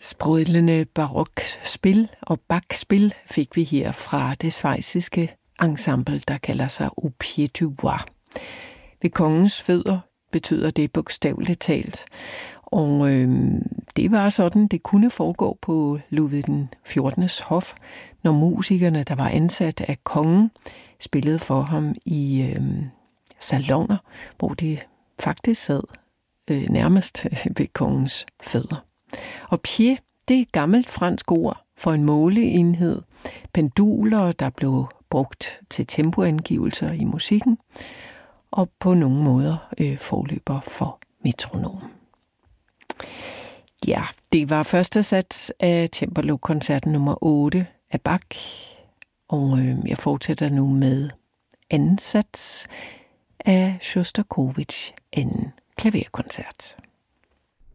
Sprudlende barokspil og bakspil fik vi her fra det schweiziske ensemble, der kalder sig Au Pied du Bois. Ved kongens fødder betyder det bogstaveligt talt. Og det var sådan, det kunne foregå på Ludvig den 14. hof, når musikerne, der var ansat af kongen, spillede for ham i salonger, hvor de faktisk sad nærmest ved kongens fødder. Og pied, det er et gammelt fransk ord for en måleenhed, penduler, der blev brugt til tempoangivelser i musikken, og på nogle måder forløber for metronom. Ja, det var første sats af Cembalo-koncerten nummer 8 af Bach, og jeg fortsætter nu med anden sats af Sjostakovitjs anden klaverkoncert.